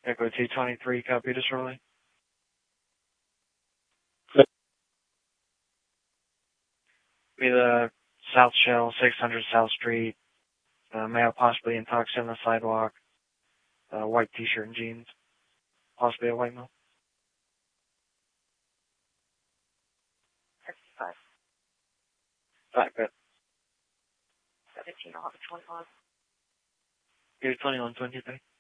Echo 223, copy disorderly. Be the South Shell, 600 South Street. Male possibly intoxicated on the sidewalk. White t-shirt and jeans. Possibly a white male. 65. 5, good. 17, I'll have a 21. Here's 21, 23.